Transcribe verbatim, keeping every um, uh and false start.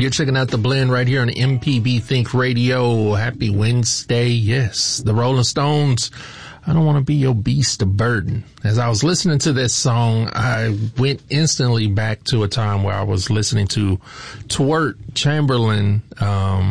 You're checking out The Blend right here on M P B Think Radio. Happy Wednesday. Yes, the Rolling Stones. I don't want to be your beast of burden. As I was listening to this song, I went instantly back to a time where I was listening to Twirt Chamberlain, um,